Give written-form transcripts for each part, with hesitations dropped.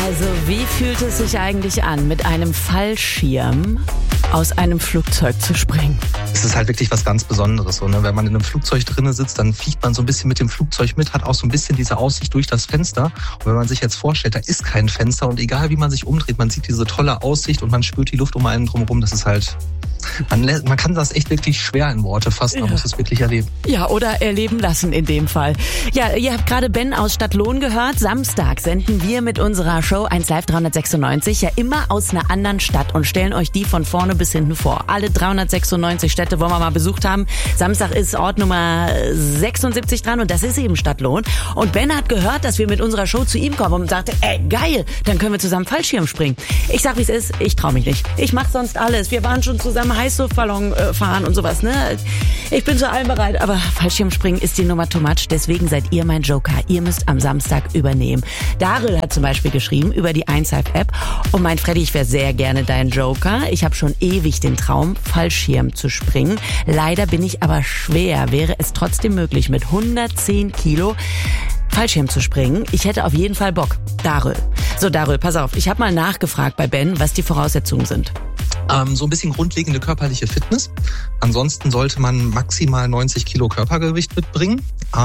Also, wie fühlt es sich eigentlich an, mit einem Fallschirm aus einem Flugzeug zu springen? Es ist halt wirklich was ganz Besonderes. So, ne? Wenn man in einem Flugzeug drinne sitzt, dann fliegt man so ein bisschen mit dem Flugzeug mit, hat auch so ein bisschen diese Aussicht durch das Fenster. Und wenn man sich jetzt vorstellt, da ist kein Fenster und egal wie man sich umdreht, man sieht diese tolle Aussicht und man spürt die Luft um einen drumherum. Das ist halt... Man kann das echt wirklich schwer in Worte fassen, man muss es wirklich erleben. Ja, oder erleben lassen in dem Fall. Ja, ihr habt gerade Ben aus Stadtlohn gehört. Samstag senden wir mit unserer Show 1 Live 396 ja immer aus einer anderen Stadt und stellen euch die von vorne bis hinten vor. Alle 396 Städte wollen wir mal besucht haben. Samstag ist Ort Nummer 76 dran und das ist eben Stadtlohn. Und Ben hat gehört, dass wir mit unserer Show zu ihm kommen und sagte, geil, dann können wir zusammen Fallschirm springen. Ich sag, wie es ist, ich trau mich nicht. Ich mach sonst alles. Wir waren schon zusammen Heißluftballon fahren und sowas, ne? Ich bin zu allem bereit, aber Fallschirmspringen ist die Nummer too much, deswegen seid ihr mein Joker. Ihr müsst am Samstag übernehmen. Daryl hat zum Beispiel geschrieben über die 1 Live App und meint, Freddy, ich wäre sehr gerne dein Joker. Ich habe schon ewig den Traum, Fallschirm zu springen. Leider bin ich aber schwer. Wäre es trotzdem möglich, mit 110 Kilo Fallschirm zu springen? Ich hätte auf jeden Fall Bock. Daryl. So, Daryl, pass auf. Ich habe mal nachgefragt bei Ben, was die Voraussetzungen sind. So ein bisschen grundlegende körperliche Fitness. Ansonsten sollte man maximal 90 Kilo Körpergewicht mitbringen.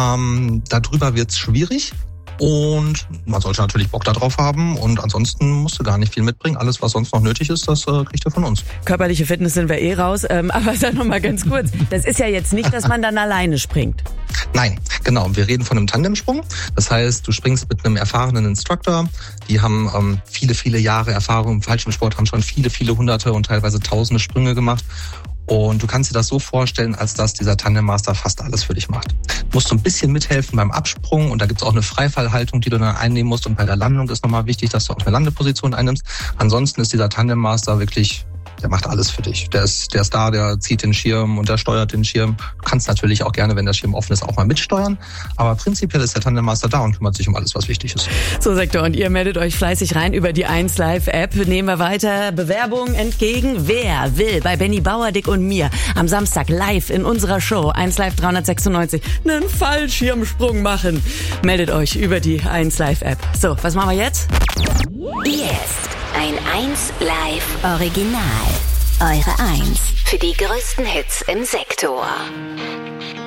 Darüber wird's schwierig. Und man sollte natürlich Bock darauf haben und ansonsten musst du gar nicht viel mitbringen. Alles, was sonst noch nötig ist, das kriegt ihr von uns. Körperliche Fitness sind wir raus, aber sag noch mal ganz kurz, das ist ja jetzt nicht, dass man dann alleine springt. Nein, genau. Wir reden von einem Tandemsprung. Das heißt, du springst mit einem erfahrenen Instructor. Die haben viele Jahre Erfahrung im Fallschirmsport, haben schon viele hunderte und teilweise tausende Sprünge gemacht. Und du kannst dir das so vorstellen, als dass dieser Tandemmaster fast alles für dich macht. Du musst so ein bisschen mithelfen beim Absprung und da gibt's auch eine Freifallhaltung, die du dann einnehmen musst. Und bei der Landung ist nochmal wichtig, dass du auch eine Landeposition einnimmst. Ansonsten ist dieser Tandemmaster wirklich, der macht alles für dich. Der ist da, der zieht den Schirm und der steuert den Schirm. Du kannst natürlich auch gerne, wenn der Schirm offen ist, auch mal mitsteuern. Aber prinzipiell ist der Tandemmaster da und kümmert sich um alles, was wichtig ist. So, Sektor, und ihr meldet euch fleißig rein über die 1 Live App. Nehmen wir weiter Bewerbungen entgegen. Wer will bei Benny Bauerdick und mir am Samstag live in unserer Show 1 Live 396 einen Fallschirmsprung machen? Meldet euch über die 1 Live App. So, was machen wir jetzt? Jetzt ein 1 Live Original. Eure 1 für die größten Hits im Sektor.